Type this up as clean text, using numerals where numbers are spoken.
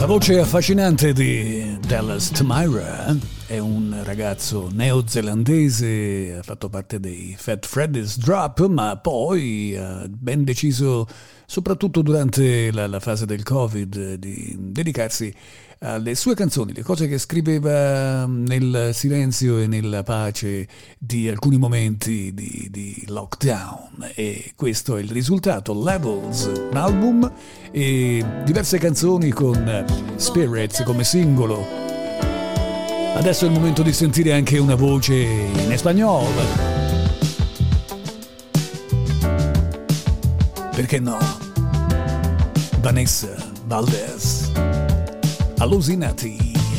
La voce affascinante di Dallas Tamira è un ragazzo neozelandese, ha fatto parte dei Fat Freddy's Drop, ma poi ha ben deciso, soprattutto durante la fase del Covid, di dedicarsi alle sue canzoni, le cose che scriveva nel silenzio e nella pace di alcuni momenti di lockdown, e questo è il risultato. Levels, un album e diverse canzoni con Spirits come singolo. Adesso è il momento di sentire anche una voce in spagnolo. Perché no? Vanessa Valdez, Allucinati.